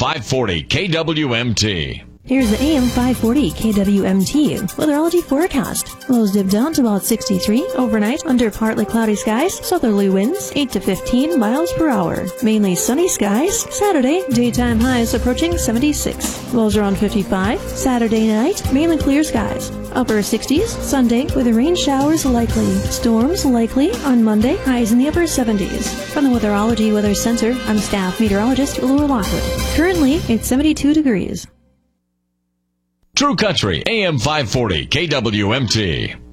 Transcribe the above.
540 KWMT. Here's the AM 540 KWMT weatherology forecast. Lows dip down to about 63 overnight under partly cloudy skies, southerly winds 8 to 15 miles per hour. Mainly sunny skies. Saturday, daytime highs approaching 76. Lows around 55. Saturday night, mainly clear skies. Upper 60s. Sunday, with rain showers likely. Storms likely on Monday, highs in the upper 70s. From the Weatherology Weather Center, I'm staff meteorologist Laura Lockwood. Currently, it's 72 degrees. True Country, AM 540 KWMT.